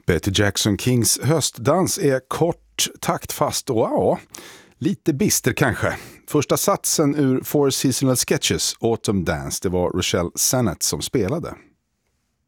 Betty Jackson Kings höstdans är kort, taktfast och lite bister kanske. Första satsen ur Four Seasonal Sketches, Autumn Dance, det var Rochelle Sennett som spelade.